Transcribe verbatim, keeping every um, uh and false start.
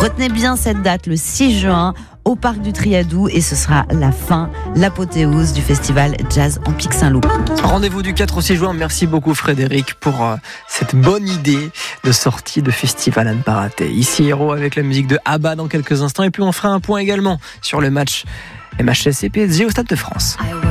Retenez bien cette date, le six juin, au Parc du Triadou, et ce sera la fin, l'apothéose du festival Jazz en Pic Saint-Loup. Rendez-vous du quatre au six juin. Merci beaucoup Frédéric pour euh, cette bonne idée de sortie de festival à ne pas rater. Ici Héros avec la musique de Abba dans quelques instants, et puis on fera un point également sur le match M H S et P S G au Stade de France.